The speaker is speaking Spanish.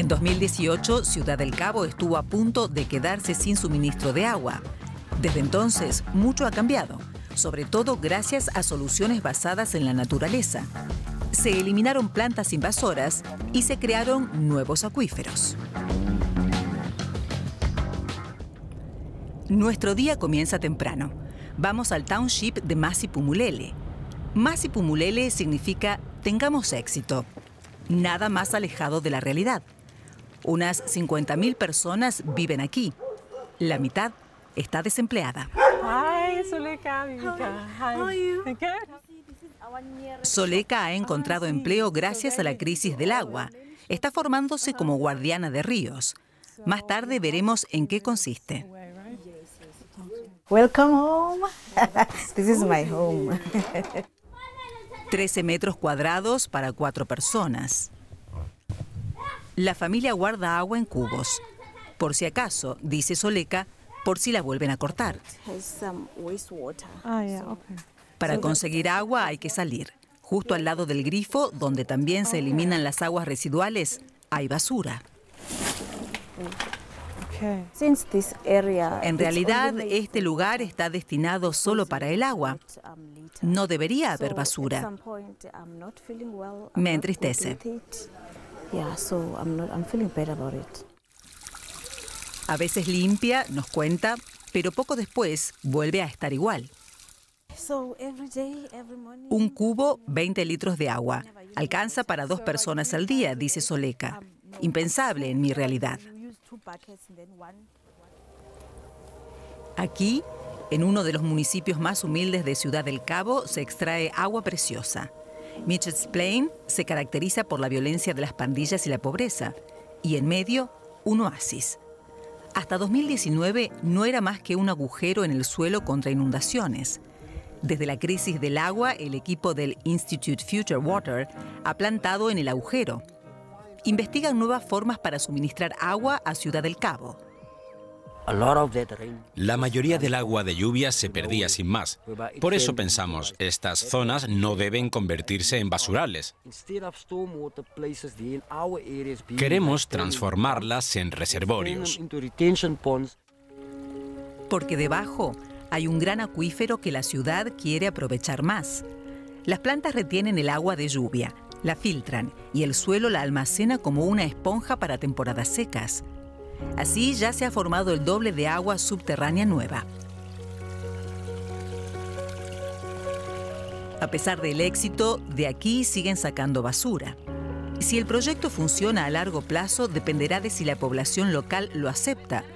En 2018, Ciudad del Cabo estuvo a punto de quedarse sin suministro de agua. Desde entonces, mucho ha cambiado, sobre todo gracias a soluciones basadas en la naturaleza. Se eliminaron plantas invasoras y se crearon nuevos acuíferos. Nuestro día comienza temprano. Vamos al township de Masipumulele. Masipumulele significa tengamos éxito. Nada más alejado de la realidad. Unas 50.000 personas viven aquí. La mitad está desempleada. Hi, Soleka. How are you? Soleka ha encontrado empleo gracias a la crisis del agua. Está formándose como guardiana de ríos. Más tarde veremos en qué consiste. Welcome home. This is my home. 13 metros cuadrados para 4 personas. La familia guarda agua en cubos. Por si acaso, dice Soleka, por si la vuelven a cortar. Para conseguir agua hay que salir. Justo al lado del grifo, donde también se eliminan las aguas residuales, hay basura. En realidad, este lugar está destinado solo para el agua. No debería haber basura. Me entristece. A veces limpia, nos cuenta, pero poco después vuelve a estar igual. Un cubo, 20 litros de agua. Alcanza para 2 personas al día, dice Soleka. Impensable en mi realidad. Aquí, en uno de los municipios más humildes de Ciudad del Cabo, se extrae agua preciosa. Mitchell's Plain se caracteriza por la violencia de las pandillas y la pobreza. Y en medio, un oasis. Hasta 2019 no era más que un agujero en el suelo contra inundaciones. Desde la crisis del agua, el equipo del Institute Future Water ha plantado en el agujero. Investigan nuevas formas para suministrar agua a Ciudad del Cabo. La mayoría del agua de lluvia se perdía sin más. Por eso pensamos, estas zonas no deben convertirse en basurales. Queremos transformarlas en reservorios. Porque debajo hay un gran acuífero que la ciudad quiere aprovechar más. Las plantas retienen el agua de lluvia, la filtran y el suelo la almacena como una esponja para temporadas secas. Así ya se ha formado el doble de agua subterránea nueva. A pesar del éxito, de aquí siguen sacando basura. Si el proyecto funciona a largo plazo, dependerá de si la población local lo acepta,